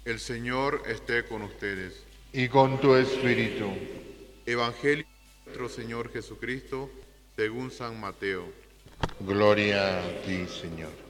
El Señor esté con ustedes. Y con tu espíritu. Evangelio de nuestro Señor Jesucristo, según San Mateo. Gloria a ti, Señor.